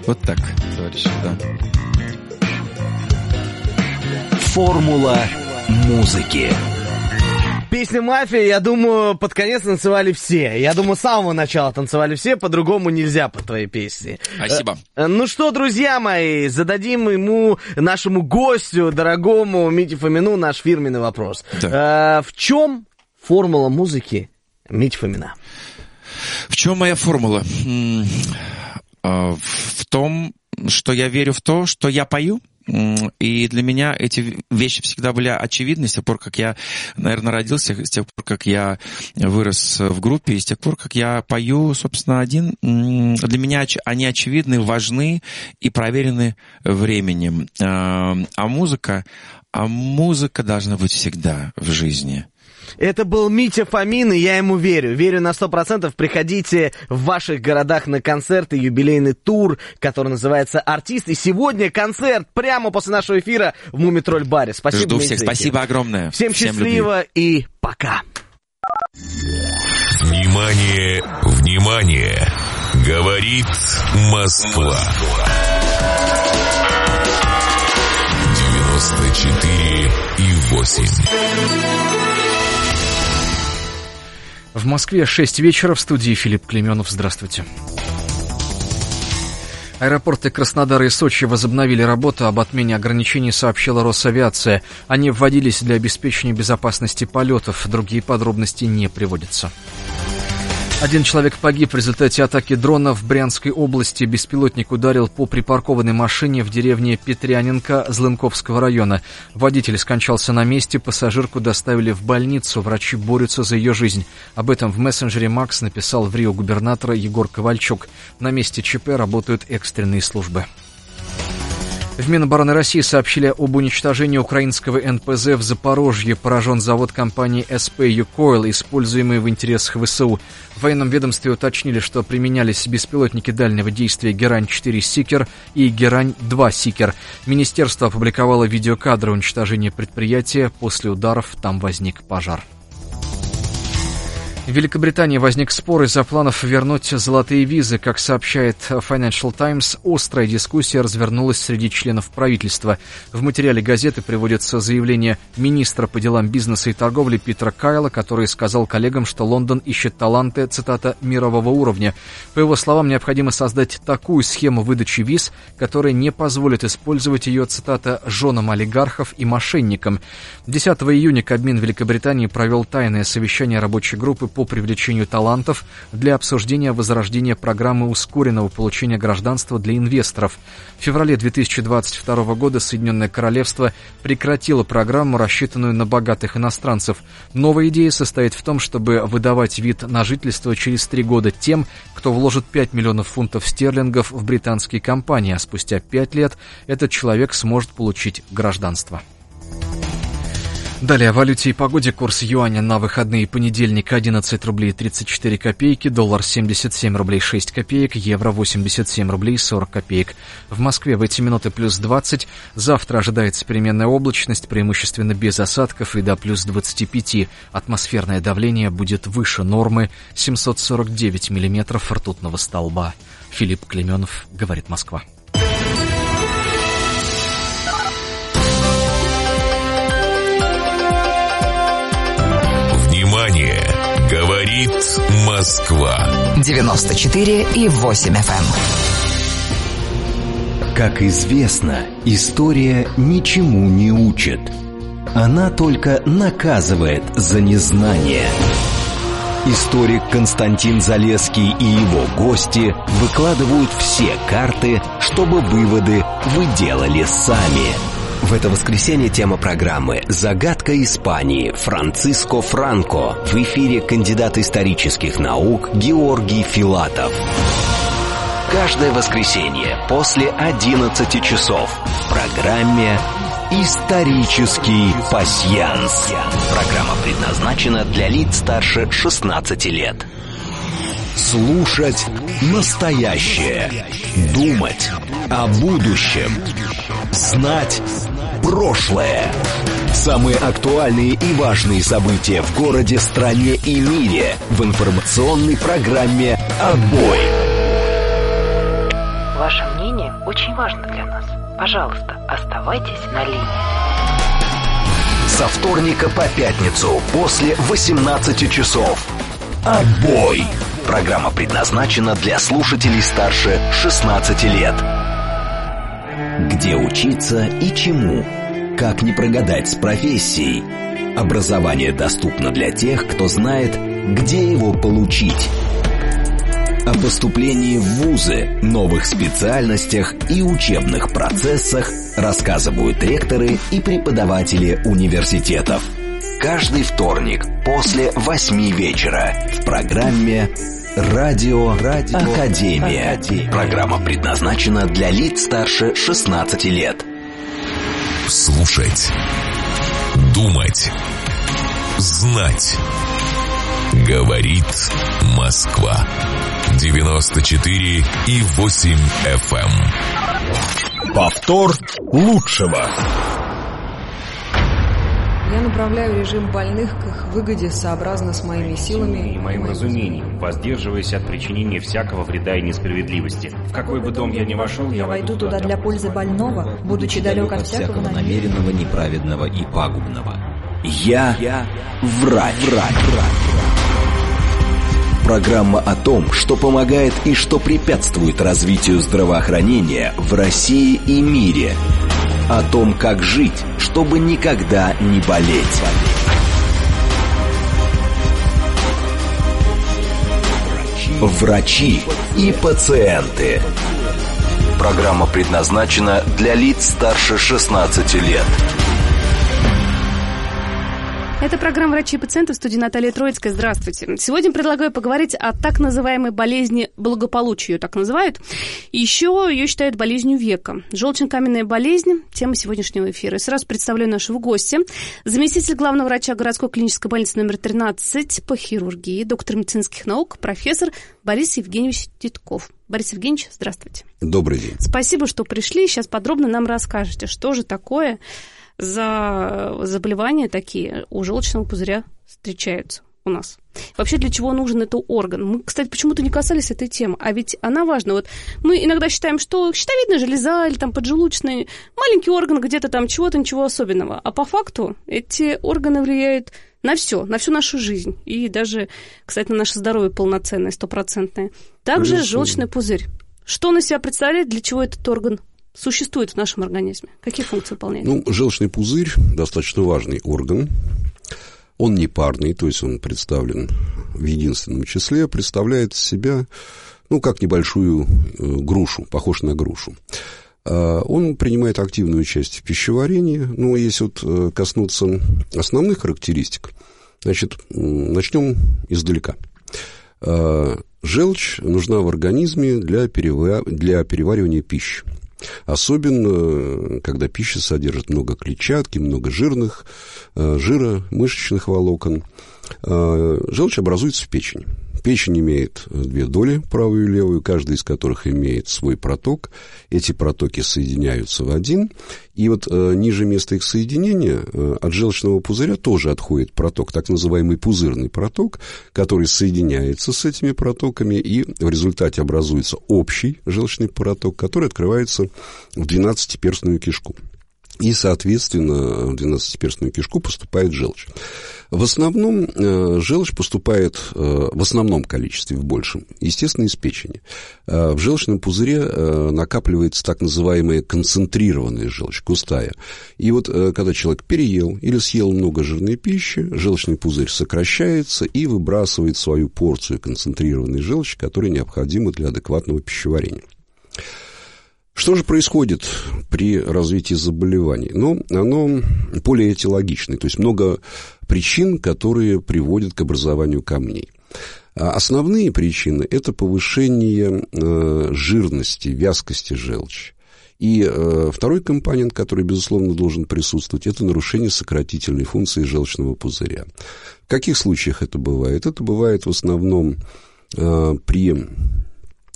Вот так, товарищи, да. Формула музыки. Песня «Мафия», я думаю, под конец танцевали все. Я думаю, с самого начала танцевали все, по-другому нельзя по твоей песне. Спасибо. Ну что, друзья мои, зададим ему, нашему гостю, дорогому Мите Фомину, наш фирменный вопрос. В чем формула музыки Мити Фомина? В чем моя формула? В том, что я верю в то, что я пою. И для меня эти вещи всегда были очевидны с тех пор, как я, наверное, родился, с тех пор, как я вырос в группе, и с тех пор, как я пою, собственно, один. Для меня они очевидны, важны и проверены временем. А музыка должна быть всегда в жизни. Это был Митя Фомин, и я ему верю. Верю на 100%. Приходите в ваших городах на концерты, юбилейный тур, который называется «Артист». И сегодня концерт прямо после нашего эфира в Мумитроль-баре. Спасибо, жду всех. Спасибо огромное. Всем счастливо и пока. Внимание, внимание! Говорит Москва. 94,8. В Москве 6 вечера, в студии Филипп Клейменов. Здравствуйте. Аэропорты Краснодара и Сочи возобновили работу. Об отмене ограничений сообщила Росавиация. Они вводились для обеспечения безопасности полетов. Другие подробности не приводятся. Один человек погиб в результате атаки дрона в Брянской области. Беспилотник ударил по припаркованной машине в деревне Петряненко Злынковского района. Водитель скончался на месте, пассажирку доставили в больницу. Врачи борются за ее жизнь. Об этом в мессенджере Макс написал в Рио губернатора Егор Ковальчук. На месте ЧП работают экстренные службы. В Минобороны России сообщили об уничтожении украинского НПЗ в Запорожье. Поражен завод компании СП «Юкойл», используемый в интересах ВСУ. В военном ведомстве уточнили, что применялись беспилотники дальнего действия «Герань-4 Сикер» и «Герань-2 Сикер». Министерство опубликовало видеокадры уничтожения предприятия. После ударов там возник пожар. В Великобритании возник спор из-за планов вернуть золотые визы. Как сообщает Financial Times, острая дискуссия развернулась среди членов правительства. В материале газеты приводится заявление министра по делам бизнеса и торговли Питера Кайла, который сказал коллегам, что Лондон ищет таланты, цитата, «мирового уровня». По его словам, необходимо создать такую схему выдачи виз, которая не позволит использовать ее, цитата, «женам олигархов и мошенникам». 10 июня Кабмин Великобритании провел тайное совещание рабочей группы по привлечению талантов для обсуждения возрождения программы ускоренного получения гражданства для инвесторов. В феврале 2022 года Соединенное Королевство прекратило программу, рассчитанную на богатых иностранцев. Новая идея состоит в том, чтобы выдавать вид на жительство через 3 года тем, кто вложит 5 миллионов фунтов стерлингов в британские компании, а спустя 5 лет этот человек сможет получить гражданство. Далее о валюте и погоде. Курс юаня на выходные: понедельник 11 рублей 34 копейки, доллар 77 рублей 6 копеек, евро 87 рублей 40 копеек. В Москве в эти минуты плюс 20. Завтра ожидается переменная облачность, преимущественно без осадков, и до плюс 25. Атмосферное давление будет выше нормы, 749 миллиметров ртутного столба. Филипп Клейменов, говорит Москва. Внимание! Говорит Москва. 94,8 FM. Как известно, история ничему не учит. Она только наказывает за незнание. Историк Константин Залесский и его гости выкладывают все карты, чтобы выводы вы делали сами. В это воскресенье тема программы «Загадка Испании» Франциско Франко. В эфире кандидат исторических наук Георгий Филатов. Каждое воскресенье после 11 часов в программе «Исторический пасьянс». Программа предназначена для лиц старше 16 лет. Слушать настоящее. Думать о будущем. Знать прошлое. Самые актуальные и важные события в городе, стране и мире в информационной программе «Отбой». Ваше мнение мнение очень важно для нас. Пожалуйста, оставайтесь на линии. Со вторника по пятницу после 18 часов. Отбой! Программа предназначена для слушателей старше 16 лет. Где учиться и чему? Как не прогадать с профессией? Образование доступно для тех, кто знает, где его получить. О поступлении в вузы, новых специальностях и учебных процессах рассказывают ректоры и преподаватели университетов. Каждый вторник после 8 вечера в программе «Радио Академия». Программа предназначена для лиц старше 16 лет. Слушать, думать, знать. Говорит Москва. 94,8 FM. Повтор лучшего. Я направляю режим больных к их выгоде сообразно с моими силами и моим разумением, воздерживаясь от причинения всякого вреда и несправедливости. В какой бы дом я ни вошел, я войду туда для пользы больного, будучи далек от всякого намеренного, неправедного и пагубного. Я врач. Программа о том, что помогает и что препятствует развитию здравоохранения в России и мире. О том, как жить, чтобы никогда не болеть. Врачи и пациенты. Программа предназначена для лиц старше 16 лет. Это программа «Врачи и пациенты», в студии Наталья Троицкая. Здравствуйте. Сегодня предлагаю поговорить о так называемой болезни благополучия, ее так называют. Еще ее считают болезнью века. Желчно-каменная болезнь – тема сегодняшнего эфира. И сразу представляю нашего гостя. Заместитель главного врача городской клинической больницы номер 13 по хирургии, доктор медицинских наук, профессор Борис Евгеньевич Титков. Борис Евгеньевич, здравствуйте. Добрый день. Спасибо, что пришли. Сейчас подробно нам расскажете, что же такое за заболевания такие у желчного пузыря встречаются у нас. Вообще, для чего нужен этот орган? Мы, кстати, почему-то не касались этой темы, а ведь она важна. Вот мы иногда считаем, что щитовидная железа или там поджелудочный маленький орган где-то там чего-то, ничего особенного. А по факту эти органы влияют на всю нашу жизнь. И даже, кстати, на наше здоровье полноценное, стопроцентное. Также желчный пузырь. Что он из себя представляет, для чего этот орган существует в нашем организме? Какие функции выполняет? Желчный пузырь достаточно важный орган. Он непарный, то есть он представлен в единственном числе, представляет из себя, как небольшую грушу, похож на грушу. Он принимает активную участие в пищеварении. Если коснуться основных характеристик, начнем издалека. Желчь нужна в организме для переваривания пищи. Особенно, когда пища содержит много клетчатки, много жира, мышечных волокон. Желчь образуется в печени. Печень имеет две доли, правую и левую, каждая из которых имеет свой проток. Эти протоки соединяются в один. И ниже места их соединения от желчного пузыря тоже отходит проток, так называемый пузырный проток, который соединяется с этими протоками, и в результате образуется общий желчный проток, который открывается в 12-перстную кишку. И, соответственно, в 12-перстную кишку поступает желчь. В основном желчь поступает в основном количестве, в большем, естественно, из печени. В желчном пузыре накапливается так называемая концентрированная желчь, густая. И когда человек переел или съел много жирной пищи, желчный пузырь сокращается и выбрасывает свою порцию концентрированной желчи, которая необходима для адекватного пищеварения. Что же происходит при развитии заболеваний? Оно полиэтиологичное, то есть много причин, которые приводят к образованию камней. Основные причины – это повышение жирности, вязкости желчи. И второй компонент, который, безусловно, должен присутствовать, это нарушение сократительной функции желчного пузыря. В каких случаях это бывает? Это бывает в основном при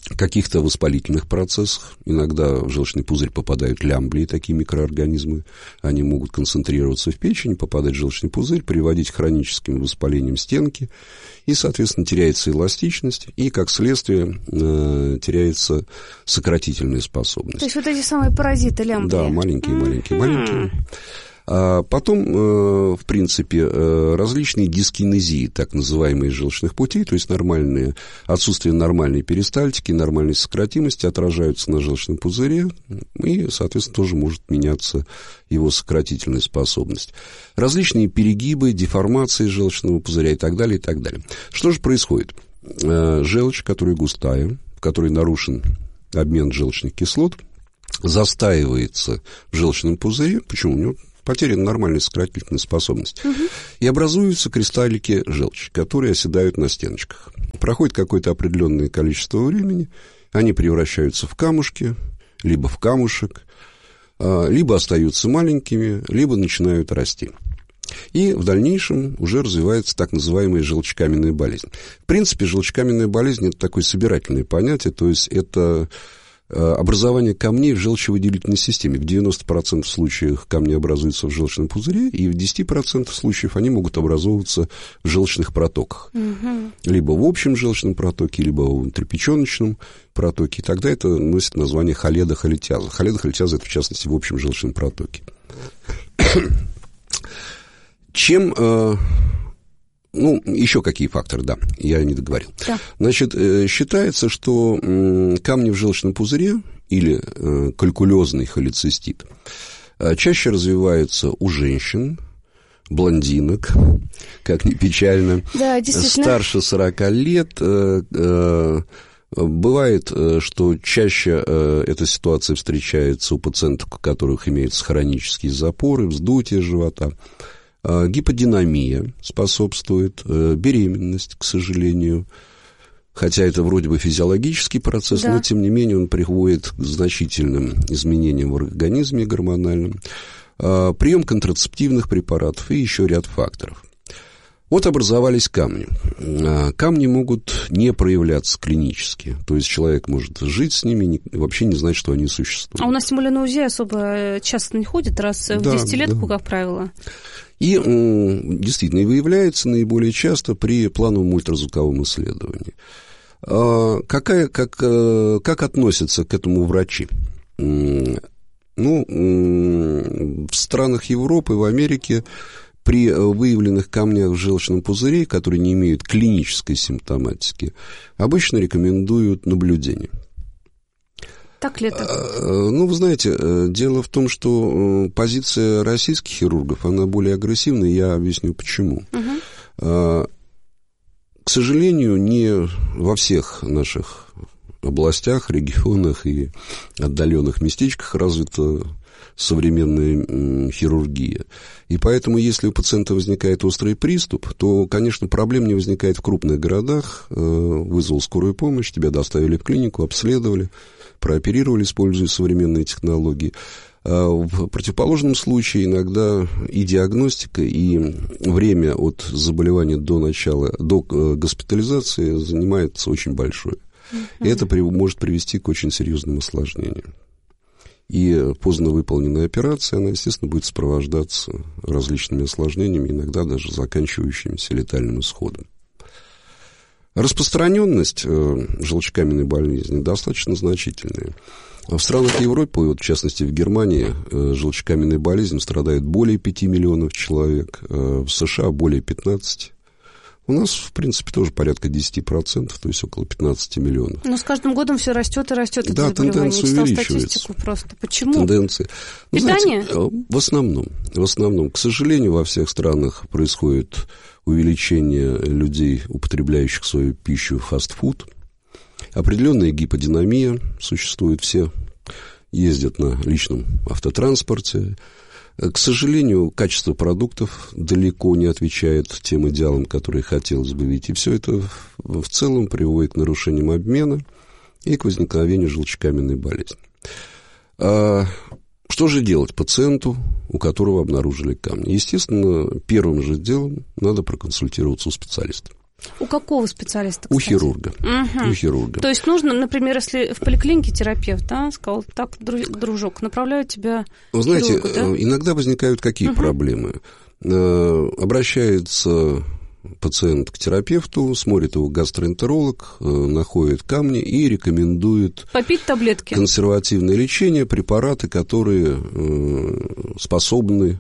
каких-то воспалительных процессах. Иногда в желчный пузырь попадают лямблии, такие микроорганизмы. Они могут концентрироваться в печени, попадать в желчный пузырь, приводить к хроническим воспалениям стенки. И, соответственно, теряется эластичность, и, как следствие, теряется сократительная способность. То есть вот эти самые паразиты лямблии. Да, маленькие. А потом, в принципе, различные дискинезии, так называемые, желчных путей, то есть отсутствие нормальной перистальтики, нормальной сократимости отражаются на желчном пузыре, и, соответственно, тоже может меняться его сократительная способность. Различные перегибы, деформации желчного пузыря и так далее, и так далее. Что же происходит? Желчь, которая густая, в которой нарушен обмен желчных кислот, застаивается в желчном пузыре. Почему? У него потеряна нормальная сократительная способность. И образуются кристаллики желчи, которые оседают на стеночках. Проходит какое-то определенное количество времени, они превращаются в камушки, либо в камушек, либо остаются маленькими, либо начинают расти. И в дальнейшем уже развивается так называемая желчекаменная болезнь. В принципе, желчекаменная болезнь – это такое собирательное понятие, то есть это образование камней в желчевыделительной системе. В 90% случаев камни образуются в желчном пузыре, и в 10% случаев они могут образовываться в желчных протоках. Либо в общем желчном протоке, либо в внутрипеченочном протоке. И тогда это носит название холедохолитиаза. Холедохолитиаза – это, в частности, в общем желчном протоке. Чем... еще какие факторы, да, я не договорил. Да. Значит, считается, что камни в желчном пузыре или калькулезный холецистит чаще развиваются у женщин, блондинок, как ни печально, да, старше 40 лет. Бывает, что чаще эта ситуация встречается у пациентов, у которых имеются хронические запоры, вздутие живота. Гиподинамия способствует, беременность, к сожалению, хотя это вроде бы физиологический процесс, да, но тем не менее он приводит к значительным изменениям в организме гормональном, прием контрацептивных препаратов и еще ряд факторов. Вот образовались камни. Камни могут не проявляться клинически, то есть человек может жить с ними, вообще не знать, что они существуют. А у нас тем более на УЗИ особо часто не ходит, раз в десятилетку, как правило. И действительно, и выявляется наиболее часто при плановом ультразвуковом исследовании. Как относятся к этому врачи? В странах Европы, в Америке при выявленных камнях в желчном пузыре, которые не имеют клинической симптоматики, обычно рекомендуют наблюдение. Так ли это? Вы знаете, дело в том, что позиция российских хирургов, она более агрессивная, я объясню почему. К сожалению, не во всех наших областях, регионах и отдаленных местечках развита современная хирургия. И поэтому, если у пациента возникает острый приступ, то, конечно, проблем не возникает в крупных городах. Вызвал скорую помощь, тебя доставили в клинику, обследовали, прооперировали, используя современные технологии. В противоположном случае иногда и диагностика, и время от заболевания до госпитализации занимается очень большое. И это может привести к очень серьезным осложнениям. И поздно выполненная операция, она, естественно, будет сопровождаться различными осложнениями, иногда даже заканчивающимися летальным исходом. Распространенность желчекаменной болезни достаточно значительная. В странах Европы, вот в частности в Германии, желчекаменной болезнью страдает более 5 миллионов человек, в США более 15. У нас, в принципе, тоже порядка 10%, то есть около 15 миллионов. Но с каждым годом все растет и растет. Да, тенденция увеличивается. Статистику просто. Почему? Тенденция. Питание? Знаете, в основном, к сожалению, во всех странах происходит увеличение людей, употребляющих свою пищу, фастфуд. Определенная гиподинамия существует, все ездят на личном автотранспорте. К сожалению, качество продуктов далеко не отвечает тем идеалам, которые хотелось бы видеть. И все это в целом приводит к нарушениям обмена и к возникновению желчекаменной болезни. Что же делать пациенту, у которого обнаружили камни? Естественно, первым же делом надо проконсультироваться у специалиста. У какого специалиста, кстати? У хирурга. Угу. У хирурга. То есть нужно, например, если в поликлинике терапевт, да, сказал, так, дружок, направляю тебя к знаете, хирургу, да? Иногда возникают какие проблемы? Обращается пациент к терапевту, смотрит его гастроэнтеролог, находит камни и рекомендует попить таблетки. Консервативное лечение, препараты, которые способны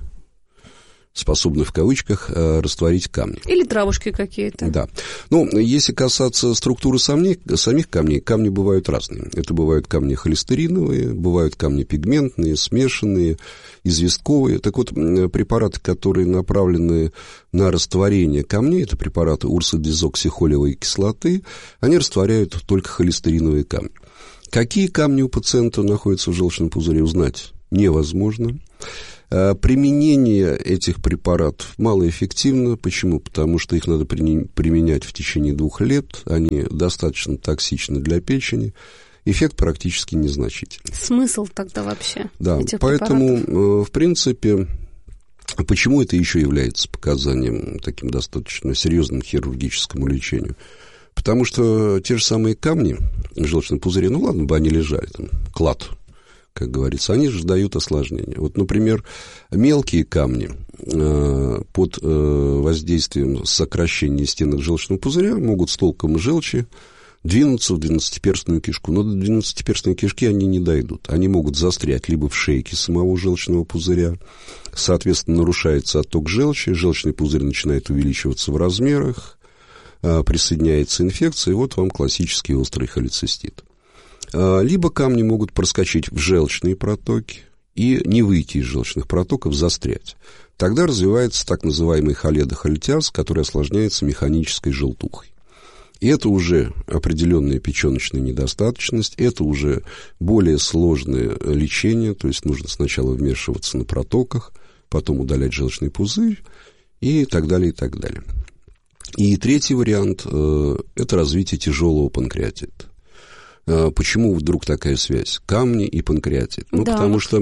в кавычках растворить камни. Или травушки какие-то. Да. Ну, если касаться структуры самих камней, камни бывают разные. Это бывают камни холестериновые, бывают камни пигментные, смешанные, известковые. Так вот, препараты, которые направлены на растворение камней, это препараты урсодезоксихолевой кислоты, они растворяют только холестериновые камни. Какие камни у пациента находятся в желчном пузыре, узнать невозможно. Применение этих препаратов малоэффективно. Почему? Потому что их надо применять в течение 2 лет. Они достаточно токсичны для печени. Эффект практически незначительный. Смысл тогда вообще? Да, этих поэтому, препаратов? В принципе, почему это еще является показанием таким достаточно серьезным хирургическому лечению? Потому что те же самые камни в желчном пузыре, ну ладно бы они лежали, там, клад, как говорится, они же дают осложнения. Вот, например, мелкие камни под воздействием сокращения стенок желчного пузыря могут с толком желчи двинуться в двенадцатиперстную кишку. Но до двенадцатиперстной кишки они не дойдут. Они могут застрять либо в шейке самого желчного пузыря, соответственно, нарушается отток желчи, желчный пузырь начинает увеличиваться в размерах, присоединяется инфекция, и вот вам классический острый холецистит. Либо камни могут проскочить в желчные протоки и не выйти из желчных протоков, застрять. Тогда развивается так называемый холедохолитиаз, который осложняется механической желтухой. И это уже определенная печеночная недостаточность, это уже более сложное лечение, то есть нужно сначала вмешиваться на протоках, потом удалять желчный пузырь и так далее, и так далее. И третий вариант – это развитие тяжелого панкреатита. Почему вдруг такая связь? Камни и панкреатит. Ну, да, потому что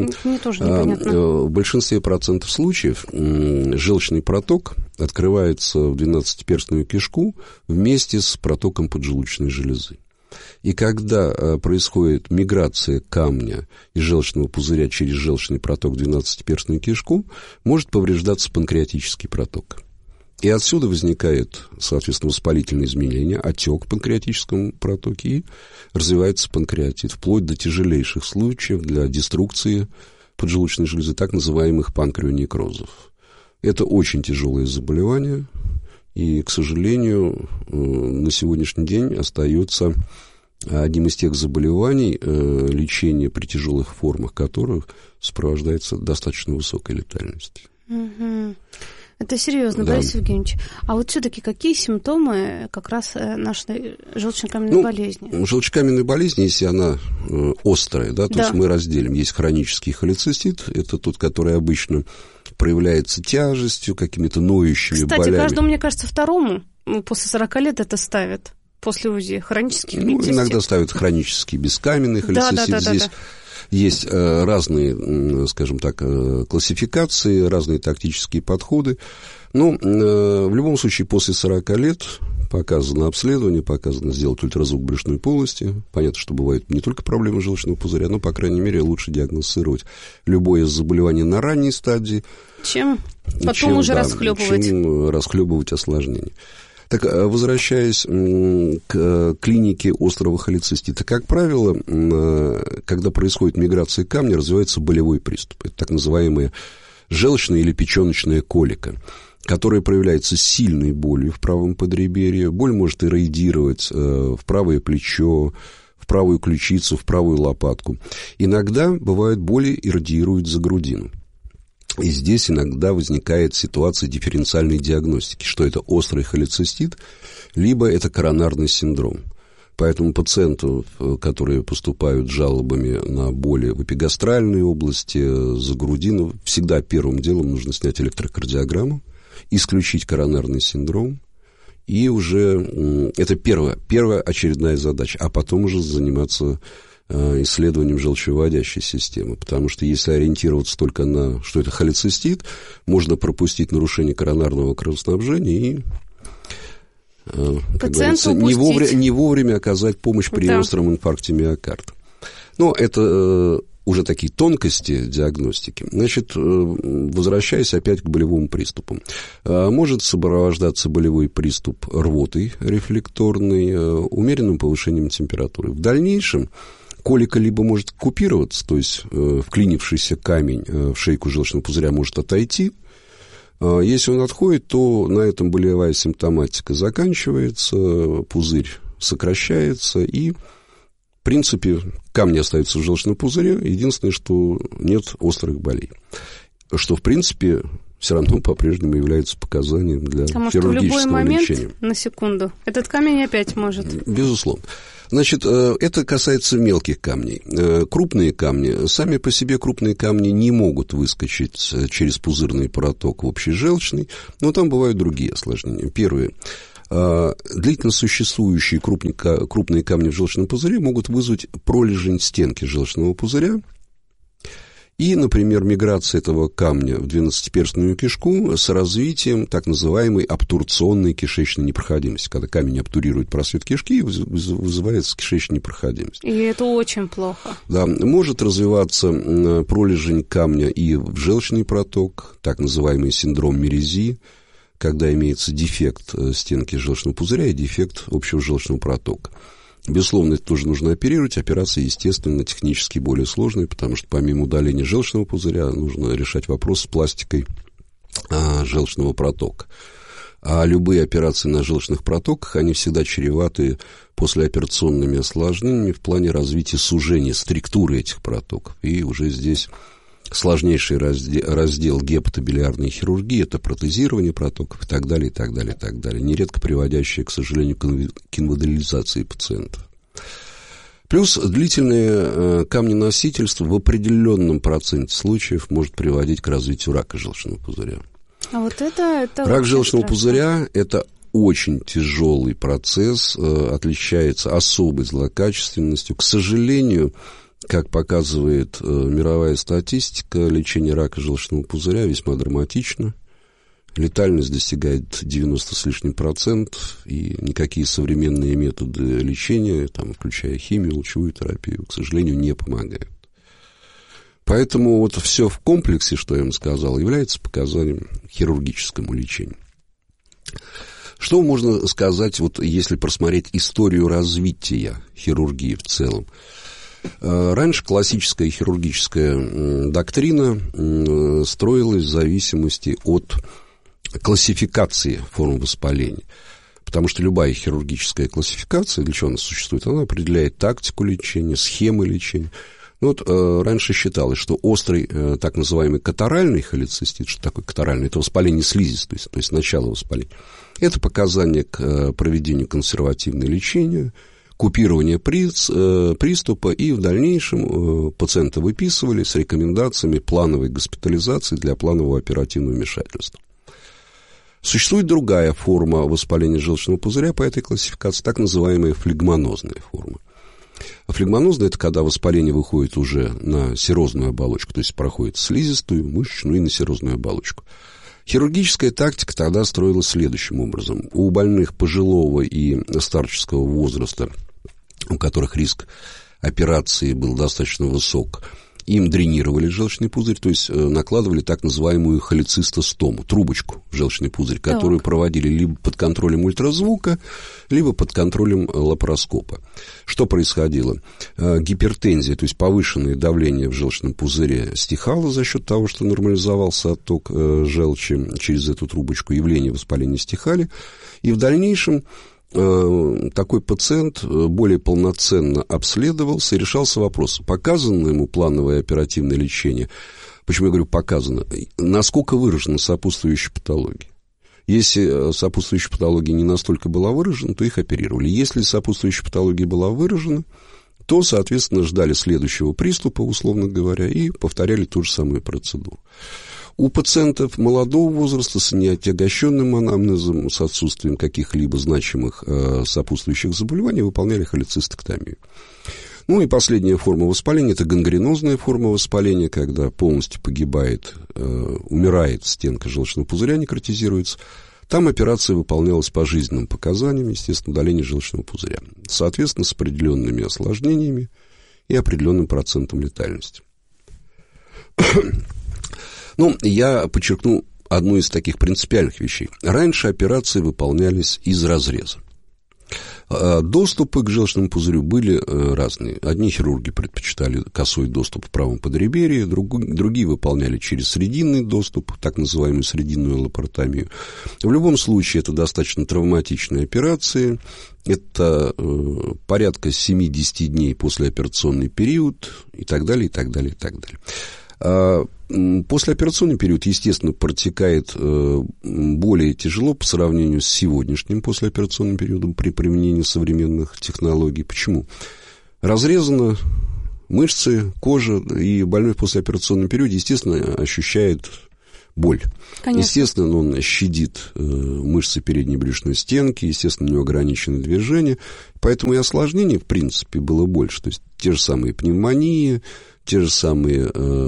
в большинстве процентов случаев желчный проток открывается в двенадцатиперстную кишку вместе с протоком поджелудочной железы. И когда происходит миграция камня из желчного пузыря через желчный проток в двенадцатиперстную кишку, может повреждаться панкреатический проток. И отсюда возникает, соответственно, воспалительные изменения, отек в панкреатическом протоке, и развивается панкреатит, вплоть до тяжелейших случаев для деструкции поджелудочной железы, так называемых панкреонекрозов. Это очень тяжелое заболевание, и, к сожалению, на сегодняшний день остается одним из тех заболеваний, лечение при тяжелых формах которых сопровождается достаточно высокой летальностью. Угу. Это серьезно, да. Борис Евгеньевич. А вот все-таки какие симптомы как раз нашей желчнокаменной болезни? Желчнокаменной болезни, если она острая, да, то есть мы разделим. Есть хронический холецистит, это тот, который обычно проявляется тяжестью, какими-то ноющими болями. Кстати, каждому, мне кажется, второму после 40 лет это ставят после УЗИ. Хронический холецистит. Иногда ставят хронический бескаменный холецистит. Здесь есть разные, скажем так, классификации, разные тактические подходы. Но в любом случае после 40 лет показано обследование, показано сделать ультразвук брюшной полости. Понятно, что бывают не только проблемы желчного пузыря, но, по крайней мере, лучше диагностировать любое заболевание на ранней стадии, чем потом уже расхлебывать осложнения. Так, возвращаясь к клинике острого холецистита, как правило, когда происходит миграция камня, развивается болевой приступ. Это так называемая желчная или печеночная колика, которая проявляется сильной болью в правом подреберье. Боль может ирроидировать в правое плечо, в правую ключицу, в правую лопатку. Иногда, бывает, боли иррадиируют за грудину. И здесь иногда возникает ситуация дифференциальной диагностики, что это острый холецистит, либо это коронарный синдром. Поэтому пациентов, которые поступают с жалобами на боли в эпигастральной области, за грудину, всегда первым делом нужно снять электрокардиограмму, исключить коронарный синдром, и уже это первая очередная задача, а потом уже заниматься исследованием желчевыводящей системы, потому что если ориентироваться только на, что это холецистит, можно пропустить нарушение коронарного кровоснабжения и как говорится, не вовремя оказать помощь при остром инфаркте миокарда. Но это уже такие тонкости диагностики. Значит, возвращаясь опять к болевым приступам. Может сопровождаться болевой приступ рвотой рефлекторной, умеренным повышением температуры. В дальнейшем колика либо может купироваться, то есть вклинившийся камень в шейку желчного пузыря может отойти. Если он отходит, то на этом болевая симптоматика заканчивается, пузырь сокращается, и, в принципе, камни остаются в желчном пузыре. Единственное, что нет острых болей. Что, в принципе, все равно по-прежнему является показанием для хирургического лечения. В любой момент, на секунду, этот камень опять может. Безусловно. Значит, это касается мелких камней. Крупные камни, сами по себе крупные камни не могут выскочить через пузырный проток в общежелчный, но там бывают другие осложнения. Первое. Длительно существующие крупные камни в желчном пузыре могут вызвать пролежень стенки желчного пузыря. И, например, миграция этого камня в двенадцатиперстную кишку с развитием так называемой обтурционной кишечной непроходимости. Когда камень обтурирует просвет кишки, вызывается кишечная непроходимость. И это очень плохо. Да, может развиваться пролежень камня и в желчный проток, так называемый синдром Мерези, когда имеется дефект стенки желчного пузыря и дефект общего желчного протока. Безусловно, это тоже нужно оперировать. Операция, естественно, технически более сложная, потому что помимо удаления желчного пузыря нужно решать вопрос с пластикой желчного протока. А любые операции на желчных протоках, они всегда чреваты послеоперационными осложнениями в плане развития сужения структуры этих протоков. И уже здесь сложнейший раздел гепатобилиарной хирургии – это протезирование протоков и так далее, и так далее, и так далее, нередко приводящее, к сожалению, к инвалидизации пациента. Плюс длительное камненосительство в определенном проценте случаев может приводить к развитию рака желчного пузыря. А вот это рак желчного пузыря – это очень тяжелый процесс, отличается особой злокачественностью. К сожалению, как показывает мировая статистика, лечение рака желчного пузыря весьма драматично. Летальность достигает 90 с лишним %, и никакие современные методы лечения, там, включая химию, лучевую терапию, к сожалению, не помогают. Поэтому вот все в комплексе, что я вам сказал, является показанием хирургическому лечению. Что можно сказать, вот если просмотреть историю развития хирургии в целом? Раньше классическая хирургическая доктрина строилась в зависимости от классификации форм воспаления. Потому что любая хирургическая классификация, для чего она существует, она определяет тактику лечения, схемы лечения. Ну, вот раньше считалось, что острый так называемый катаральный холецистит, что такое катаральный, это воспаление слизистой, то есть начало воспаления. Это показание к проведению консервативного лечения, купирование приступа, и в дальнейшем пациента выписывали с рекомендациями плановой госпитализации для планового оперативного вмешательства. Существует другая форма воспаления желчного пузыря по этой классификации, так называемая флегмонозная форма. Флегмонозная – это когда воспаление выходит уже на серозную оболочку, то есть проходит слизистую, мышечную и на серозную оболочку. Хирургическая тактика тогда строилась следующим образом. У больных пожилого и старческого возраста, у которых риск операции был достаточно высок, им дренировали желчный пузырь, то есть накладывали так называемую холецистостому, трубочку в желчный пузырь, которую проводили либо под контролем ультразвука, либо под контролем лапароскопа. Что происходило? Гипертензия, то есть повышенное давление в желчном пузыре стихало за счет того, что нормализовался отток желчи через эту трубочку, явления воспаления стихали, и в дальнейшем такой пациент более полноценно обследовался и решался вопрос, показано ему плановое оперативное лечение. Почему я говорю показано? Насколько выражена сопутствующая патология? Если сопутствующая патология не настолько была выражена, то их оперировали. Если сопутствующая патология была выражена, то, соответственно, ждали следующего приступа, условно говоря, и повторяли ту же самую процедуру. У пациентов молодого возраста с неотягощенным анамнезом, с отсутствием каких-либо значимых сопутствующих заболеваний выполняли холецистэктомию. Ну и последняя форма воспаления – это гангренозная форма воспаления, когда полностью погибает, умирает стенка желчного пузыря, некротизируется. Там операция выполнялась по жизненным показаниям, естественно, удаление желчного пузыря. Соответственно, с определенными осложнениями и определенным процентом летальности. Ну, я подчеркну одну из таких принципиальных вещей. Раньше операции выполнялись из разреза. Доступы к желчному пузырю были разные. Одни хирурги предпочитали косой доступ в правом подреберье, другие выполняли через срединный доступ, так называемую срединную лапаротомию. В любом случае, это достаточно травматичные операции. Это порядка 7-10 дней послеоперационный период и так далее, и так далее, и так далее. Послеоперационный период, естественно, протекает более тяжело по сравнению с сегодняшним послеоперационным периодом при применении современных технологий. Почему? Разрезаны мышцы, кожа, и больной в послеоперационном периоде, естественно, ощущает боль. Конечно. Естественно, он щадит мышцы передней брюшной стенки, естественно, у него ограничены движения, поэтому и осложнений, в принципе, было больше. То есть те же самые пневмонии, те же самые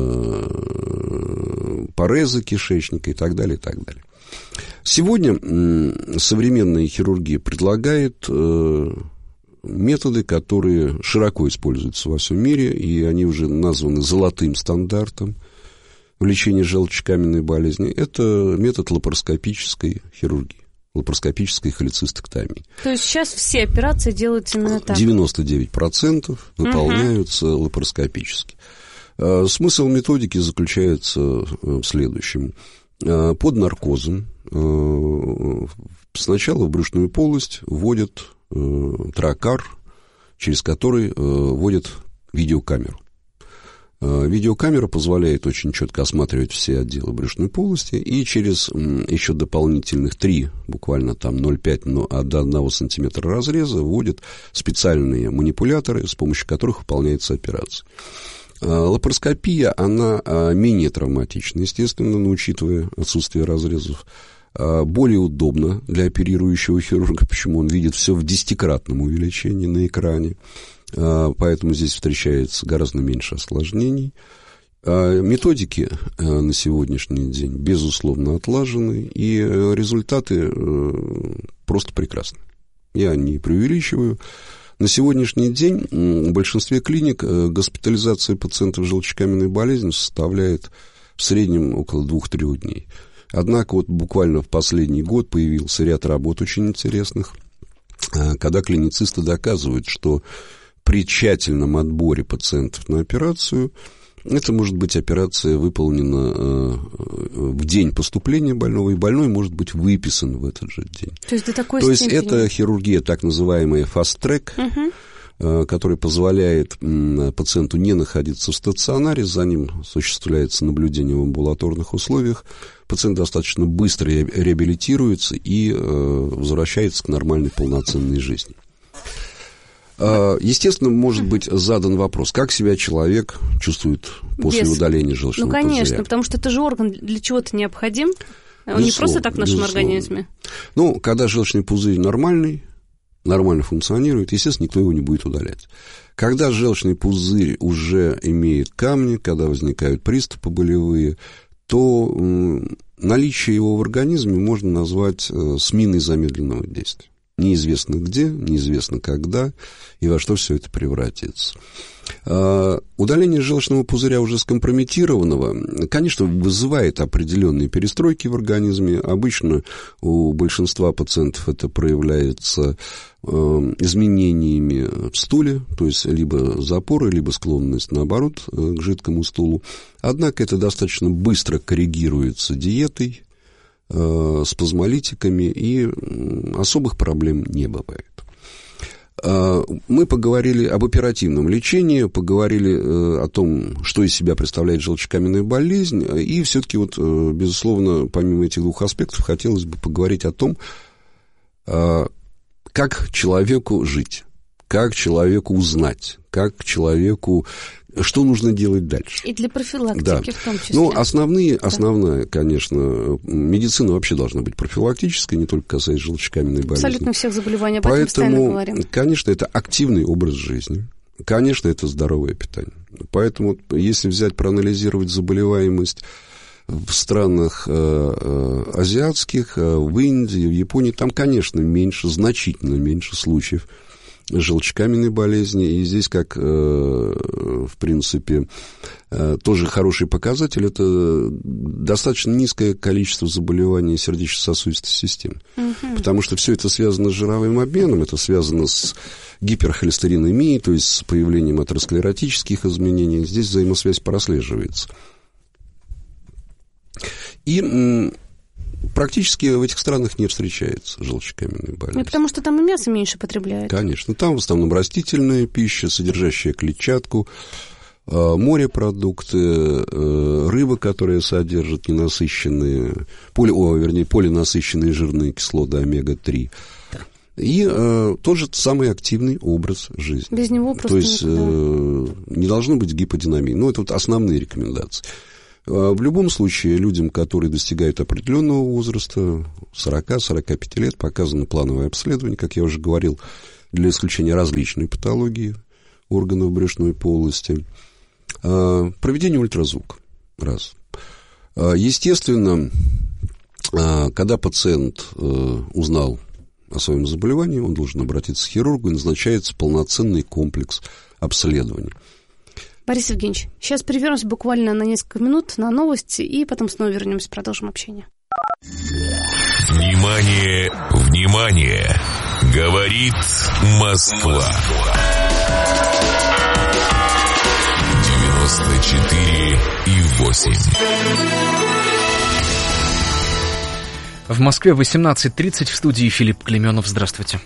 порезы кишечника и так далее, и так далее. Сегодня современная хирургия предлагает методы, которые широко используются во всем мире, и они уже названы золотым стандартом в лечении желчекаменной болезни. Это метод лапароскопической хирургии, лапароскопической холецистэктомии. То есть сейчас все операции делаются именно так? 99% выполняются лапароскопически. Смысл методики заключается в следующем. Под наркозом сначала в брюшную полость вводят тракар, через который вводят видеокамеру. Видеокамера позволяет очень четко осматривать все отделы брюшной полости, и через еще дополнительных 3, буквально там 0,5 до 1 сантиметра разреза вводят специальные манипуляторы, с помощью которых выполняется операция. Лапароскопия, она менее травматична, естественно, но учитывая отсутствие разрезов, более удобна для оперирующего хирурга, почему он видит все в 10-кратном увеличении на экране. Поэтому здесь встречается гораздо меньше осложнений. Методики на сегодняшний день, безусловно, отлажены, и результаты просто прекрасны. Я не преувеличиваю. На сегодняшний день в большинстве клиник госпитализация пациентов с желчекаменной болезнью составляет в среднем около 2-3 дней. Однако вот буквально в последний год появился ряд работ очень интересных, когда клиницисты доказывают, что при тщательном отборе пациентов на операцию, это может быть операция выполнена в день поступления больного, и больной может быть выписан в этот же день. То есть до такой степени? То есть это хирургия, так называемая fast-track, которая позволяет пациенту не находиться в стационаре, за ним осуществляется наблюдение в амбулаторных условиях, пациент достаточно быстро реабилитируется и возвращается к нормальной полноценной жизни. Естественно, может быть задан вопрос, как себя человек чувствует после удаления желчного пузыря. Ну, конечно, потому что это же орган для чего-то необходим, он не просто так в нашем организме. Ну, когда желчный пузырь нормально функционирует, естественно, никто его не будет удалять. Когда желчный пузырь уже имеет камни, когда возникают приступы болевые, то наличие его в организме можно назвать сменой замедленного действия. Неизвестно где, неизвестно когда и во что все это превратится. Удаление желчного пузыря уже скомпрометированного, конечно, вызывает определенные перестройки в организме. Обычно у большинства пациентов это проявляется изменениями в стуле, то есть либо запоры, либо склонность, наоборот, к жидкому стулу. Однако это достаточно быстро коррегируется диетой, спазмолитиками, и особых проблем не бывает. Мы поговорили об оперативном лечении, поговорили о том, что из себя представляет желчекаменная болезнь, и все-таки, вот, безусловно, помимо этих двух аспектов, хотелось бы поговорить о том, как человеку жить, как человеку узнать, как человеку... Что нужно делать дальше? И для профилактики, да, в том числе. Ну, основная, конечно, медицина вообще должна быть профилактической, не только касаясь желчекаменной болезни. Абсолютно всех заболеваний, об этом постоянно говорим. Конечно, это активный образ жизни, конечно, это здоровое питание. Поэтому, если взять, проанализировать заболеваемость в странах азиатских, в Индии, в Японии, там, конечно, меньше, значительно меньше случаев желчекаменной болезни. И здесь, как, в принципе, тоже хороший показатель, это достаточно низкое количество заболеваний сердечно-сосудистой системы. Потому что все это связано с жировым обменом, это связано с гиперхолестеринемией, то есть с появлением атеросклеротических изменений. Здесь взаимосвязь прослеживается. И практически в этих странах не встречается желчекаменной болезни. Потому что там и мясо меньше потребляют. Конечно. Там в основном растительная пища, содержащая клетчатку, морепродукты, рыба, которая содержит ненасыщенные, полинасыщенные жирные кислоты омега-3. И тот же самый активный образ жизни. Без него просто то есть не должно быть гиподинамии. Ну, это вот основные рекомендации. В любом случае, людям, которые достигают определенного возраста, 40-45 лет, показано плановое обследование, как я уже говорил, для исключения различной патологии органов брюшной полости. Проведение ультразвука. Раз. Естественно, когда пациент узнал о своем заболевании, он должен обратиться к хирургу, и назначается полноценный комплекс обследований. Борис Евгеньевич, сейчас прервемся буквально на несколько минут на новости, и потом снова вернемся, продолжим общение. Внимание, внимание! Говорит Москва. 94,8. В Москве 18:30, в студии Филипп Клеменов. Здравствуйте.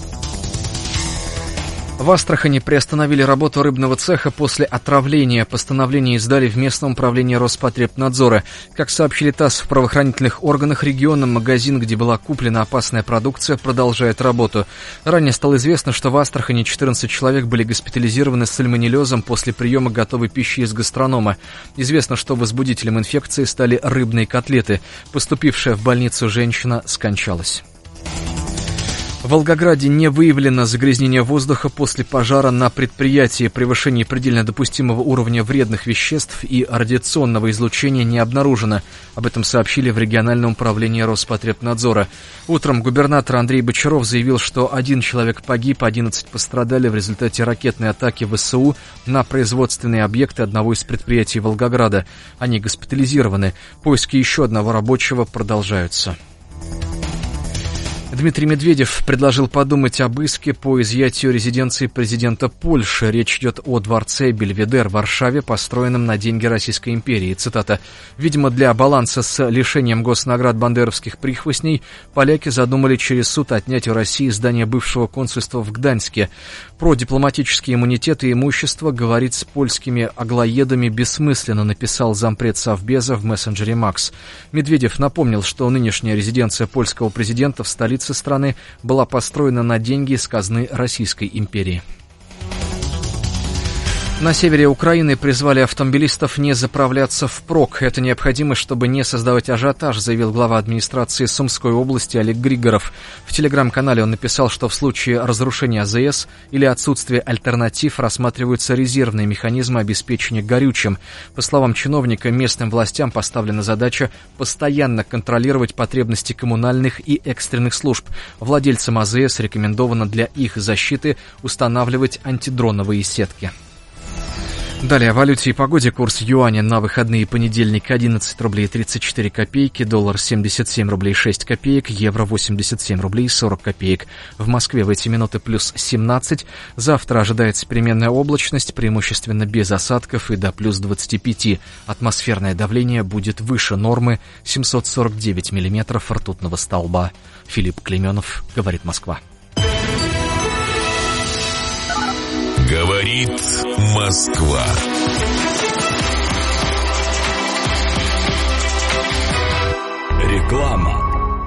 В Астрахани приостановили работу рыбного цеха после отравления. Постановление издали в местном управлении Роспотребнадзора. Как сообщили ТАСС, в правоохранительных органах региона магазин, где была куплена опасная продукция, продолжает работу. Ранее стало известно, что в Астрахани 14 человек были госпитализированы с сальмонеллезом после приема готовой пищи из гастронома. Известно, что возбудителем инфекции стали рыбные котлеты. Поступившая в больницу женщина скончалась. В Волгограде не выявлено загрязнение воздуха после пожара на предприятии. Превышение предельно допустимого уровня вредных веществ и радиационного излучения не обнаружено. Об этом сообщили в региональном управлении Роспотребнадзора. Утром губернатор Андрей Бочаров заявил, что 1 человек погиб, 11 пострадали в результате ракетной атаки ВСУ на производственные объекты одного из предприятий Волгограда. Они госпитализированы. Поиски еще одного рабочего продолжаются. Дмитрий Медведев предложил подумать об иске по изъятию резиденции президента Польши. Речь идет о дворце Бельведер в Варшаве, построенном на деньги Российской империи. Цитата. «Видимо, для баланса с лишением госнаград бандеровских прихвостней поляки задумали через суд отнять у России здание бывшего консульства в Гданьске. Про дипломатические иммунитеты и имущество говорить с польскими аглоедами бессмысленно», написал зампред Совбеза в мессенджере Макс. Медведев напомнил, что нынешняя резиденция польского президента в столице страны была построена на деньги из казны Российской империи. На севере Украины призвали автомобилистов не заправляться впрок. Это необходимо, чтобы не создавать ажиотаж, заявил глава администрации Сумской области Олег Григоров. В телеграм-канале он написал, что в случае разрушения АЗС или отсутствия альтернатив рассматриваются резервные механизмы обеспечения горючим. По словам чиновника, местным властям поставлена задача постоянно контролировать потребности коммунальных и экстренных служб. Владельцам АЗС рекомендовано для их защиты устанавливать антидроновые сетки. Далее о валюте и погоде. Курс юаня на выходные: понедельник 11 рублей 34 копейки, доллар 77 рублей 6 копеек, евро 87 рублей 40 копеек. В Москве в эти минуты плюс 17. Завтра ожидается переменная облачность, преимущественно без осадков, и до плюс 25. Атмосферное давление будет выше нормы 749 миллиметров ртутного столба. Филипп Клеменов, говорит Москва. Говорит Москва. Реклама.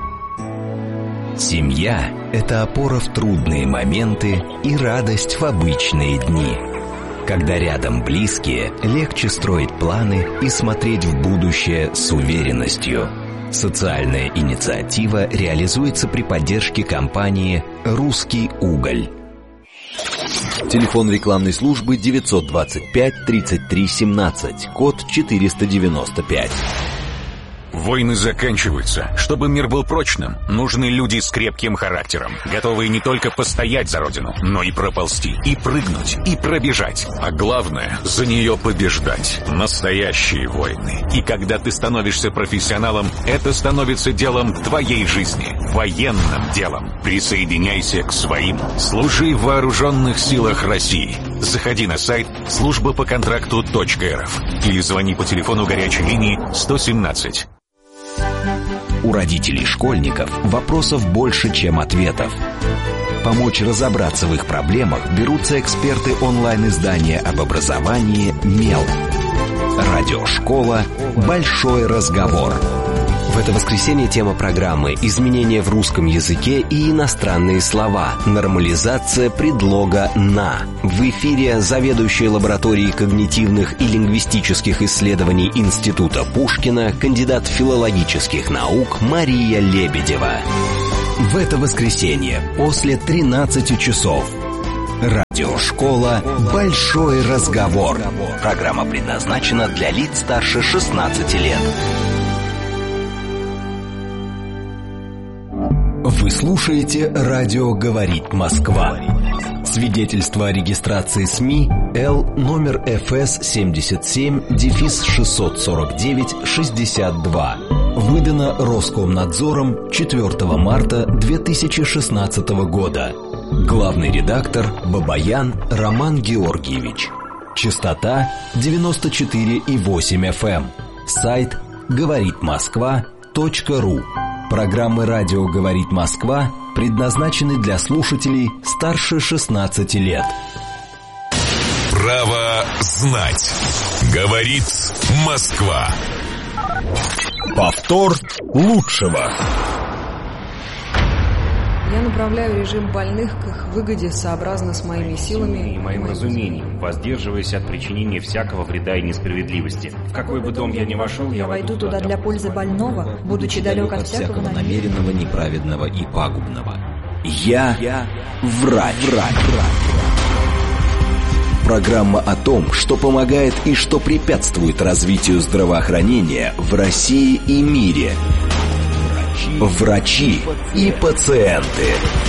Семья – это опора в трудные моменты и радость в обычные дни. Когда рядом близкие, легче строить планы и смотреть в будущее с уверенностью. Социальная инициатива реализуется при поддержке компании «Русский уголь». Телефон рекламной службы 925 33 17, код 495. Войны заканчиваются. Чтобы мир был прочным, нужны люди с крепким характером, готовые не только постоять за родину, но и проползти, и прыгнуть, и пробежать. А главное, за нее побеждать. Настоящие войны. И когда ты становишься профессионалом, это становится делом твоей жизни. Военным делом. Присоединяйся к своим. Служи в вооруженных силах России. Заходи на сайт службапоконтракту.рф или звони по телефону горячей линии 117. У родителей школьников вопросов больше, чем ответов. Помочь разобраться в их проблемах берутся эксперты онлайн-издания об образовании «Мел». Радиошкола «Большой разговор». В это воскресенье тема программы «Изменения в русском языке и иностранные слова. Нормализация предлога «на». В эфире заведующая лабораторией когнитивных и лингвистических исследований Института Пушкина, кандидат филологических наук Мария Лебедева. В это воскресенье после 13 часов. Радиошкола «Большой разговор». Программа предназначена для лиц старше 16 лет. Вы слушаете «Радио говорит Москва». Свидетельство о регистрации СМИ Л номер ФС 77-649-62. Выдано Роскомнадзором 4 марта 2016 года. Главный редактор Бабаян Роман Георгиевич. Частота 94,8 FM. Сайт говоритмосква.ру. Программы «Радио говорит Москва» предназначены для слушателей старше 16 лет. Право знать. Говорит Москва. Повтор лучшего. Я направляю режим больных к их выгоде сообразно с моими силами и моим разумением, воздерживаясь от причинения всякого вреда и несправедливости. В какой бы дом я ни вошел, я войду туда для пользы больного, будучи далек от всякого намеренного, неправедного и пагубного. Я врач. Программа о том, что помогает и что препятствует развитию здравоохранения в России и мире. Врачи и пациенты.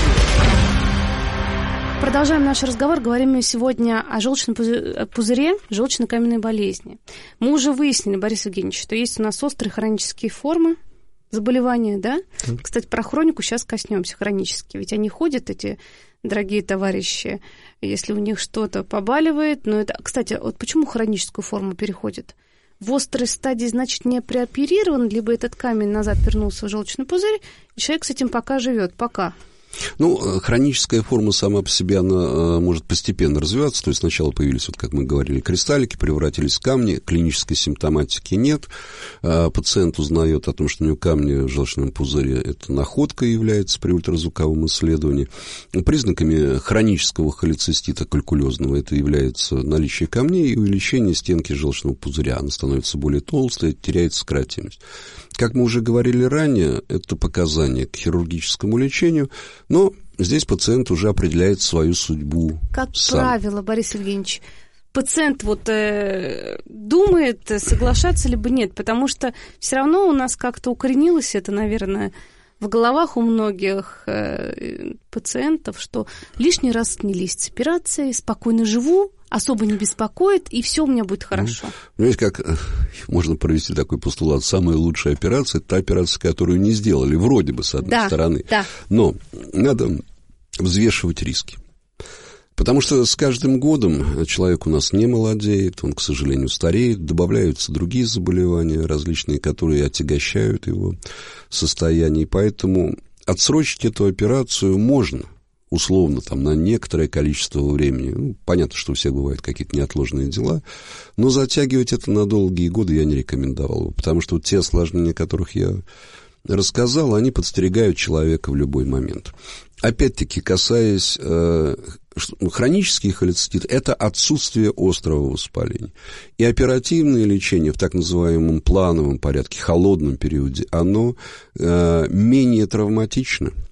Продолжаем наш разговор. Говорим мы сегодня о желчном пузыре, желчно-каменной болезни. Мы уже выяснили, Борис Евгеньевич, что есть у нас острые хронические формы заболевания, да? Кстати, про хронику сейчас коснемся, хронические. Ведь они ходят, эти дорогие товарищи, если у них что-то побаливает. Но это, кстати, вот почему хроническую форму переходит? В острой стадии, значит, не прооперирован, либо этот камень назад вернулся в желчный пузырь, и человек с этим пока живет, пока. Ну, хроническая форма сама по себе, она может постепенно развиваться. То есть сначала появились, вот как мы говорили, кристаллики, превратились в камни, клинической симптоматики нет. Пациент узнает о том, что у него камни в желчном пузыре. Это находка является при ультразвуковом исследовании. Признаками хронического холецистита калькулезного это является наличие камней и увеличение стенки желчного пузыря. Она становится более толстой, теряет сократимость. Как мы уже говорили ранее, это показания к хирургическому лечению, но здесь пациент уже определяет свою судьбу как сам. Правило, Борис Евгеньевич, пациент думает, соглашаться либо нет, потому что все равно у нас как-то укоренилось это, наверное, в головах у многих пациентов, что лишний раз не лезть с операцией, спокойно живу, особо не беспокоит, и все у меня будет хорошо. Понимаете, как можно провести такой постулат? Самая лучшая операция – это та операция, которую не сделали, вроде бы, с одной стороны. Да. Но надо взвешивать риски. Потому что с каждым годом человек у нас не молодеет, он, к сожалению, стареет, добавляются другие заболевания различные, которые отягощают его состояние. И поэтому отсрочить эту операцию можно, условно, там, на некоторое количество времени. Ну, понятно, что у всех бывают какие-то неотложные дела, но затягивать это на долгие годы я не рекомендовал бы, потому что вот те осложнения, о которых я рассказал, они подстерегают человека в любой момент. Опять-таки, касаясь хронический холецистит – это отсутствие острого воспаления. И оперативное лечение в так называемом плановом порядке, холодном периоде, оно менее травматично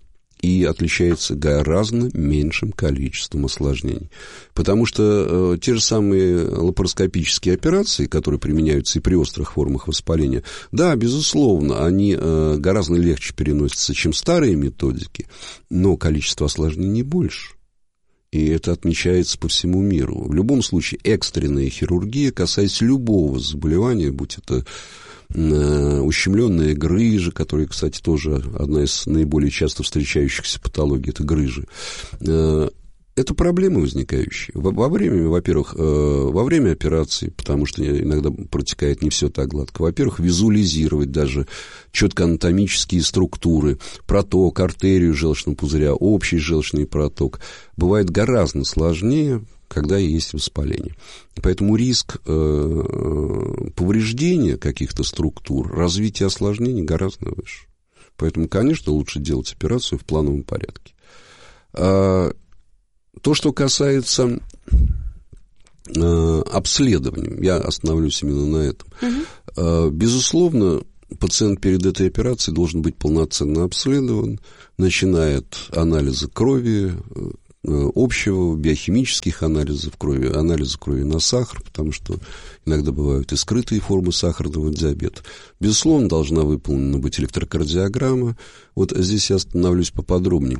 и отличается гораздо меньшим количеством осложнений. Потому что те же самые лапароскопические операции, которые применяются и при острых формах воспаления, да, безусловно, они гораздо легче переносятся, чем старые методики, но количество осложнений больше. И это отмечается по всему миру. В любом случае, экстренная хирургия, касаясь любого заболевания, будь это ущемленная грыжа, которая, кстати, тоже одна из наиболее часто встречающихся патологий, это грыжи. Это проблемы возникающие. Во время операции, потому что иногда протекает не все так гладко, во-первых, визуализировать даже четко анатомические структуры, проток, артерию желчного пузыря, общий желчный проток, бывает гораздо сложнее, когда есть воспаление. Поэтому риск повреждения каких-то структур, развития осложнений гораздо выше. Поэтому, конечно, лучше делать операцию в плановом порядке. То, что касается обследования, я остановлюсь именно на этом. Безусловно, пациент перед этой операцией должен быть полноценно обследован, начиная от анализа крови, общего, биохимических анализов крови, анализа крови на сахар, потому что иногда бывают и скрытые формы сахарного диабета. Безусловно, должна выполнена быть электрокардиограмма. Вот здесь я остановлюсь поподробнее.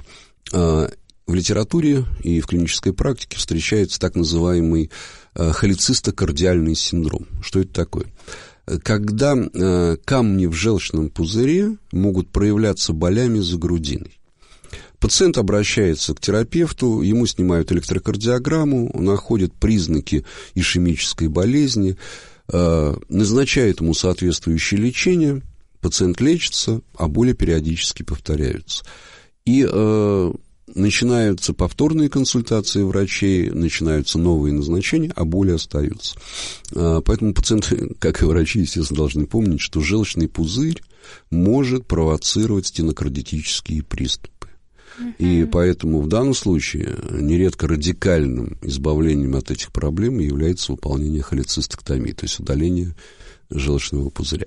В литературе и в клинической практике встречается так называемый холецистокардиальный синдром. Что это такое? Когда камни в желчном пузыре могут проявляться болями за грудиной. Пациент обращается к терапевту, ему снимают электрокардиограмму, находят признаки ишемической болезни, назначают ему соответствующее лечение, пациент лечится, а боли периодически повторяются. И начинаются повторные консультации врачей, начинаются новые назначения, а боли остаются. Поэтому пациенты, как и врачи, естественно, должны помнить, что желчный пузырь может провоцировать стенокардитические приступы. И поэтому в данном случае нередко радикальным избавлением от этих проблем является выполнение холецистэктомии, то есть удаление желчного пузыря.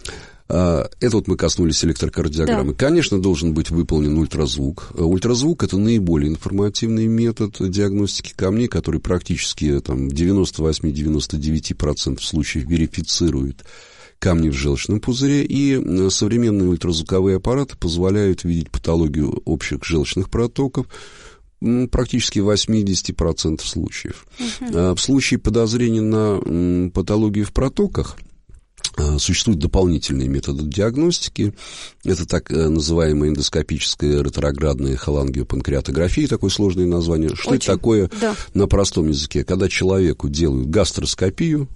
Это вот мы коснулись электрокардиограммы. Да. Конечно, должен быть выполнен ультразвук. Ультразвук – это наиболее информативный метод диагностики камней, который практически там, в 98-99% случаев верифицирует камни в желчном пузыре, и современные ультразвуковые аппараты позволяют видеть патологию общих желчных протоков практически в 80% случаев. В случае подозрения на патологию в протоках существуют дополнительные методы диагностики. Это так называемая эндоскопическая ретроградная холангиопанкреатография, такое сложное название. Что это такое на простом языке? Когда человеку делают гастроскопию,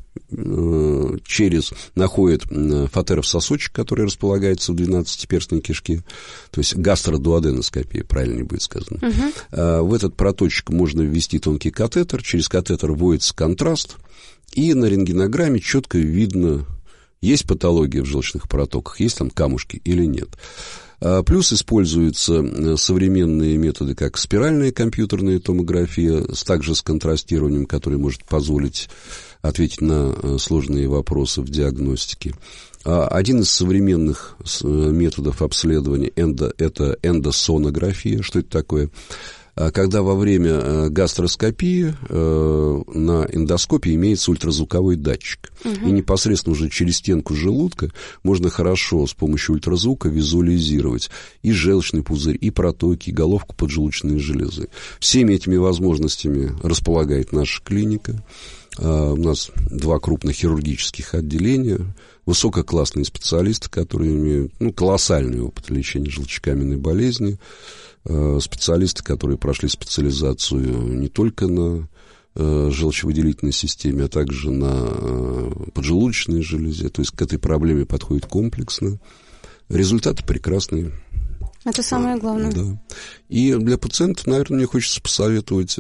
находят фатеров сосочек, который располагается в 12-перстной кишке, то есть гастродуоденоскопия, правильнее будет сказано. В этот проточек можно ввести тонкий катетер, через катетер вводится контраст, и на рентгенограмме четко видно, есть патология в желчных протоках, есть там камушки или нет. Плюс используются современные методы, как спиральная компьютерная томография, также с контрастированием, который может позволить ответить на сложные вопросы в диагностике. Один из современных методов обследования это эндосонография. Что это такое? Когда во время гастроскопии на эндоскопе имеется ультразвуковой датчик. И непосредственно уже через стенку желудка можно хорошо с помощью ультразвука визуализировать и желчный пузырь, и протоки, и головку поджелудочной железы. Всеми этими возможностями располагает наша клиника. У нас 2 крупных хирургических отделения, высококлассные специалисты, которые имеют колоссальный опыт лечения желчекаменной болезни, специалисты, которые прошли специализацию не только на желчевыделительной системе, а также на поджелудочной железе. То есть к этой проблеме подходит комплексно. Результаты прекрасные. Это самое главное. Да. И для пациентов, наверное, мне хочется посоветовать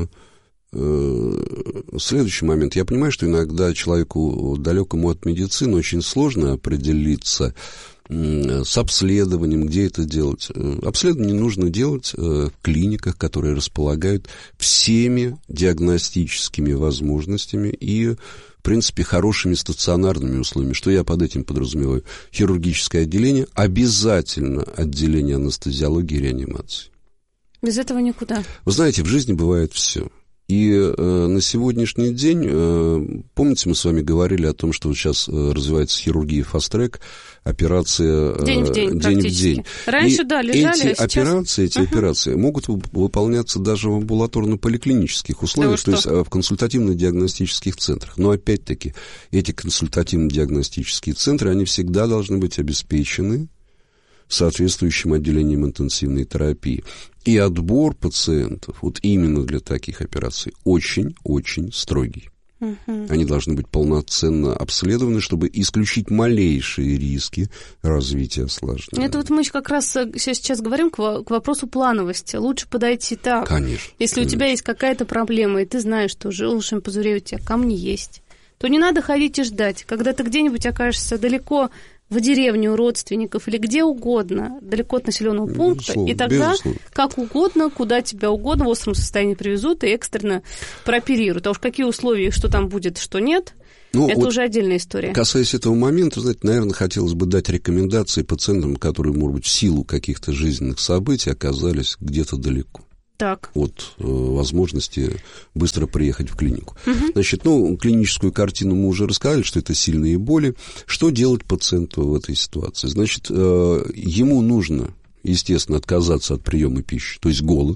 следующий момент. Я понимаю, что иногда человеку, далекому от медицины, очень сложно определиться с обследованием, где это делать. Обследование нужно делать в клиниках, которые располагают всеми диагностическими возможностями и принципе, хорошими стационарными условиями. Что я под этим подразумеваю? Хирургическое отделение, обязательно отделение анестезиологии и реанимации. Без этого никуда. Вы знаете, в жизни бывает все. И на сегодняшний день, помните, мы с вами говорили о том, что вот сейчас развивается хирургия фаст-трек, операция день в день. Раньше, да, лежали, эти операции могут выполняться даже в амбулаторно-поликлинических условиях, то есть в консультативно-диагностических центрах. Но опять-таки, эти консультативно-диагностические центры, они всегда должны быть обеспечены соответствующим отделением интенсивной терапии. И отбор пациентов вот именно для таких операций очень-очень строгий. Они должны быть полноценно обследованы, чтобы исключить малейшие риски развития осложнений. Это вот мы как раз сейчас говорим к вопросу плановости. Лучше подойти так. Конечно. Если у тебя есть какая-то проблема, и ты знаешь, что в желчном пузыре у тебя камни есть, то не надо ходить и ждать. Когда ты где-нибудь окажешься далеко в деревню у родственников или где угодно, далеко от населенного пункта, и тогда как угодно, куда тебя угодно в остром состоянии привезут и экстренно прооперируют. А уж какие условия, что там будет, что нет, это вот уже отдельная история. Касаясь этого момента, знаете, наверное, хотелось бы дать рекомендации пациентам, которые, может быть, в силу каких-то жизненных событий оказались где-то далеко. Так. От возможности быстро приехать в клинику. Значит, клиническую картину мы уже рассказали, что это сильные боли. Что делать пациенту в этой ситуации? Значит, ему нужно, естественно, отказаться от приема пищи, то есть голод,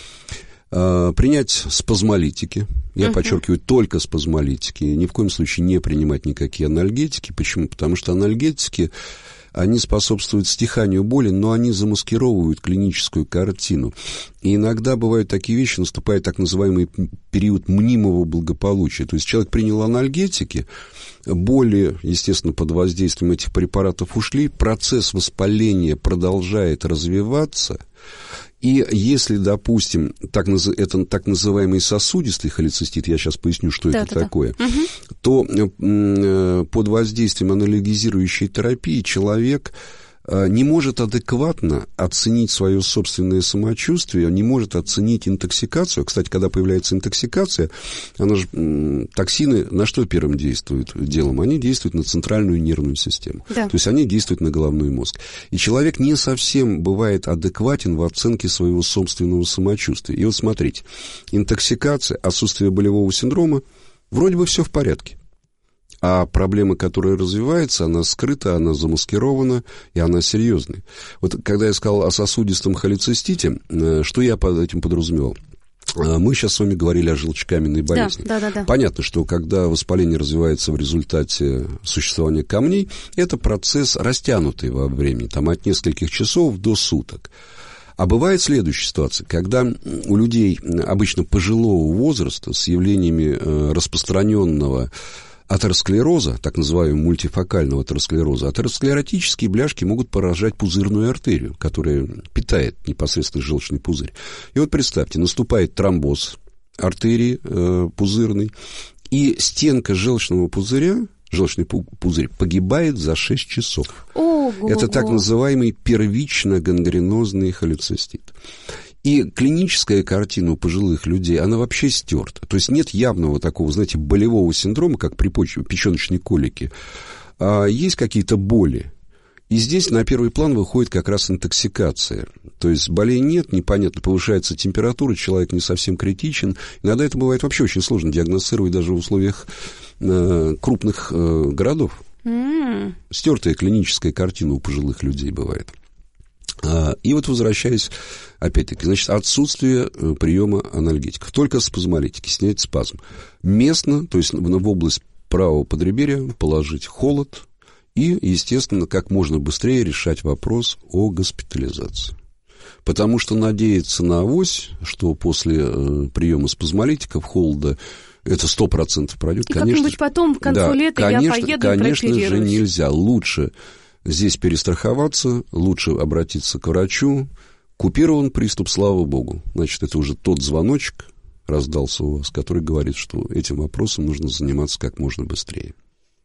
принять спазмолитики. Я подчеркиваю, только спазмолитики. Ни в коем случае не принимать никакие анальгетики. Почему? Потому что анальгетики, они способствуют стиханию боли, но они замаскировывают клиническую картину. И иногда бывают такие вещи, наступает так называемый период мнимого благополучия. То есть человек принял анальгетики, боли, естественно, под воздействием этих препаратов ушли, процесс воспаления продолжает развиваться. И если, допустим, так называемый сосудистый холецистит, я сейчас поясню, что это такое, то под воздействием анальгезирующей терапии человек не может адекватно оценить свое собственное самочувствие, не может оценить интоксикацию. Кстати, когда появляется интоксикация, она же, токсины на что первым действуют делом? Они действуют на центральную нервную систему. Да. То есть они действуют на головной мозг. И человек не совсем бывает адекватен в оценке своего собственного самочувствия. И вот смотрите, интоксикация, отсутствие болевого синдрома, вроде бы все в порядке. А проблема, которая развивается, она скрыта, она замаскирована, и она серьезная. Вот когда я сказал о сосудистом холецистите, что я под этим подразумевал? Мы сейчас с вами говорили о желчекаменной болезни. Да. Понятно, что когда воспаление развивается в результате существования камней, это процесс растянутый во времени, там от нескольких часов до суток. А бывает следующая ситуация, когда у людей обычно пожилого возраста с явлениями распространенного атеросклероза, так называемого мультифокального атеросклероза, атеросклеротические бляшки могут поражать пузырную артерию, которая питает непосредственно желчный пузырь. И вот представьте, наступает тромбоз артерии пузырной, и стенка желчного пузыря, желчный пузырь погибает за 6 часов. Это так называемый первично-гангренозный холецистит. И клиническая картина у пожилых людей, она вообще стерта. То есть нет явного такого, знаете, болевого синдрома, как при печеночной колике. А есть какие-то боли. И здесь на первый план выходит как раз интоксикация. То есть болей нет, непонятно, повышается температура, человек не совсем критичен. Иногда это бывает вообще очень сложно диагностировать даже в условиях крупных городов. Стертая клиническая картина у пожилых людей бывает. И вот возвращаясь, опять-таки, значит, отсутствие приема анальгетиков. Только спазмолитики, снять спазм. Местно, то есть в область правого подреберья положить холод и, естественно, как можно быстрее решать вопрос о госпитализации. Потому что надеяться на авось, что после приема спазмолитиков, холода, это 100% пройдет, и конечно. Как-нибудь потом, к концу лета, я поеду и конечно же, нельзя. Лучше здесь перестраховаться, лучше обратиться к врачу. Купирован приступ, слава богу. Значит, это уже тот звоночек раздался у вас, который говорит, что этим вопросом нужно заниматься как можно быстрее.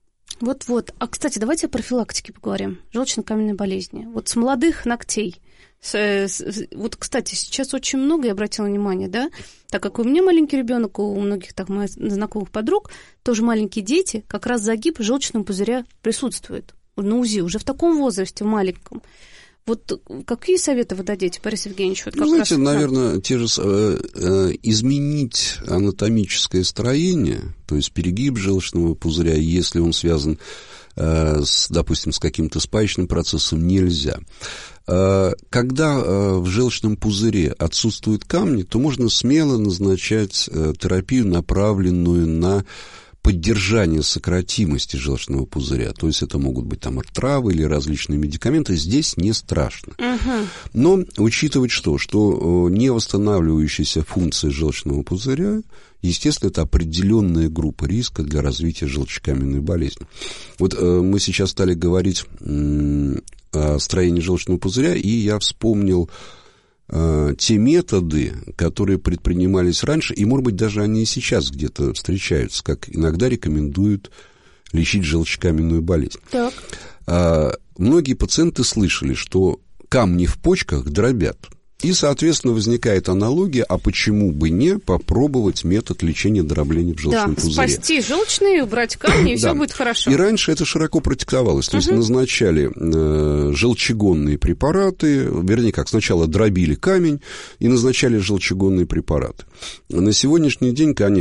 Вот-вот. А, кстати, давайте о профилактике поговорим. Желчно-каменной болезни. Вот с молодых ногтей Вот, кстати, сейчас очень много, я обратила внимание, да, так как у меня маленький ребенок, у многих так моих знакомых подруг, тоже маленькие дети, как раз загиб желчного пузыря присутствует на УЗИ уже в таком возрасте, в маленьком. Вот какие советы вы дадите, Борис Евгеньевич? Вот как знаете, раз, наверное, изменить анатомическое строение, то есть перегиб желчного пузыря, если он связан, допустим, с каким-то спаечным процессом, нельзя. Когда в желчном пузыре отсутствуют камни, то можно смело назначать терапию, направленную на поддержание сократимости желчного пузыря. То есть это могут быть там травы или различные медикаменты. Здесь не страшно. Но учитывать что не восстанавливающаяся функция желчного пузыря, естественно, это определенная группа риска для развития желчекаменной болезни. Вот мы сейчас стали говорить о строении желчного пузыря, и я вспомнил те методы, которые предпринимались раньше, и, может быть, даже они и сейчас где-то встречаются, как иногда рекомендуют лечить желчекаменную болезнь. Так. Многие пациенты слышали, что камни в почках дробят. И, соответственно, возникает аналогия, а почему бы не попробовать метод лечения дробления в желчном пузыре. Спасти желчные, убрать камни, и все будет хорошо. И раньше это широко практиковалось. То есть назначали желчегонные препараты, вернее, как сначала дробили камень и назначали желчегонные препараты. На сегодняшний день, конечно,